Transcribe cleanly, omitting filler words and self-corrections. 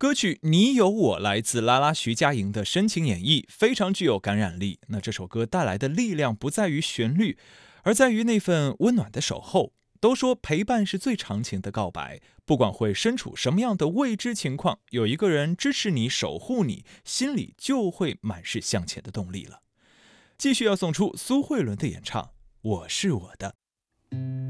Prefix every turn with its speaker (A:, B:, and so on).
A: 歌曲《你有我》来自拉拉徐佳莹的深情演绎，非常具有感染力。那这首歌带来的力量不在于旋律，而在于那份温暖的守候。都说陪伴是最长情的告白，不管会身处什么样的未知情况，有一个人支持你、守护你，心里就会满是向前的动力了。继续要送出苏慧伦的演唱《我是我的》。